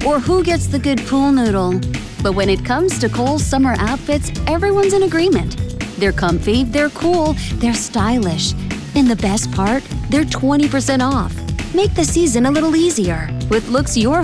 or who gets the good pool noodle. But when it comes to Kohl's summer outfits, everyone's in agreement. They're comfy, they're cool, they're stylish. And the best part? They're 20% off. Make the season a little easier with looks you're